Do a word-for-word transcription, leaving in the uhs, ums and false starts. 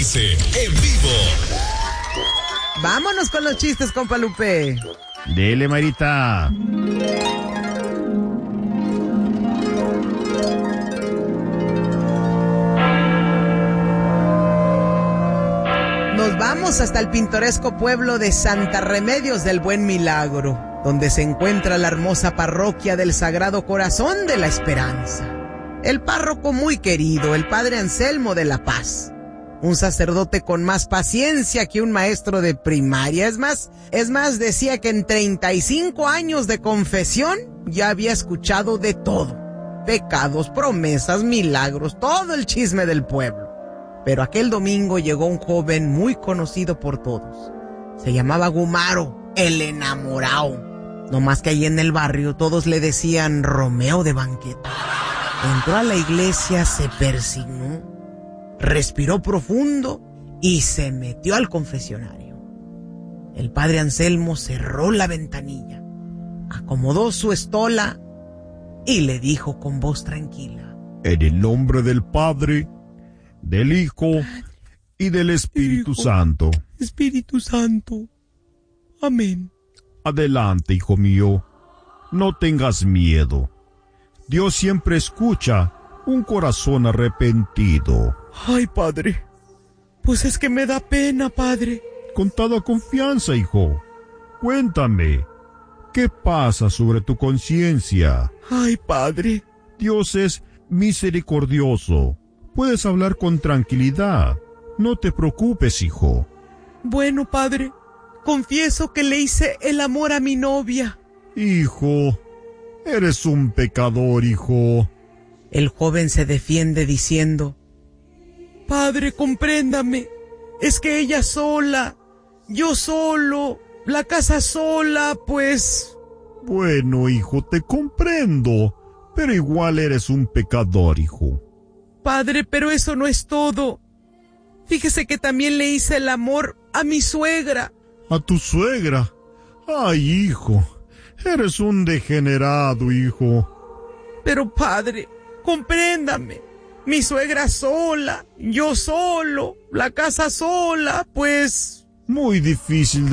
dice en vivo. Vámonos con los chistes, compa Lupe. Dele, Marita. Nos vamos hasta el pintoresco pueblo de Santa Remedios del Buen Milagro, donde se encuentra la hermosa parroquia del Sagrado Corazón de la Esperanza. El párroco muy querido, el padre Anselmo de la Paz. Un sacerdote con más paciencia que un maestro de primaria. Es más, es más, decía que en treinta y cinco años de confesión ya había escuchado de todo. Pecados, promesas, milagros, todo el chisme del pueblo. Pero aquel domingo llegó un joven muy conocido por todos. Se llamaba Gumaro, el enamorado. No más que ahí en el barrio todos le decían Romeo de banqueta. Entró a la iglesia, se persignó, respiró profundo y se metió al confesionario. El padre Anselmo cerró la ventanilla, acomodó su estola y le dijo con voz tranquila: En el nombre del Padre, del Hijo y del Espíritu Hijo, Santo. Espíritu Santo. Amén. Adelante, hijo mío. No tengas miedo. Dios siempre escucha un corazón arrepentido. Ay, padre, pues es que me da pena, padre. Con toda confianza, hijo. Cuéntame, ¿qué pasa sobre tu conciencia? Ay, padre. Dios es misericordioso. Puedes hablar con tranquilidad. No te preocupes, hijo. Bueno, padre, confieso que le hice el amor a mi novia. Hijo, eres un pecador, hijo. El joven se defiende diciendo: Padre, compréndame. Es que ella sola, yo solo, la casa sola, pues... Bueno, hijo, te comprendo, pero igual eres un pecador, hijo. Padre, pero eso no es todo. Fíjese que también le hice el amor a mi suegra. ¿A tu suegra? Ay, hijo, eres un degenerado, hijo. Pero padre, compréndame. Mi suegra sola, yo solo, la casa sola, pues... Muy difícil